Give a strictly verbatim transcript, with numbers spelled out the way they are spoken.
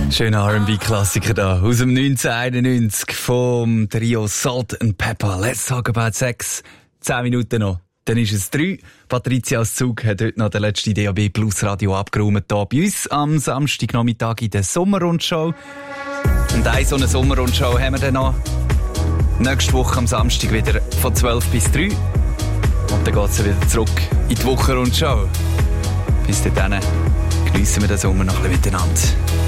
Schöner R and B-Klassiker da aus dem neunzehnhunderteinundneunzig vom Trio Salt and Pepper. Let's talk about sex. Zehn Minuten noch. Dann ist es drei. Patricia aus Zug hat heute noch den letzten D A B Plus Radio abgeräumt hier bei uns am Samstagnachmittag in der Sommerrundschau. Und eine so eine Sommerrundschau haben wir dann noch nächste Woche am Samstag wieder von zwölf bis drei. Und dann geht es wieder zurück in die Wochenrundschau. Bis dahin geniessen wir den Sommer noch ein bisschen miteinander.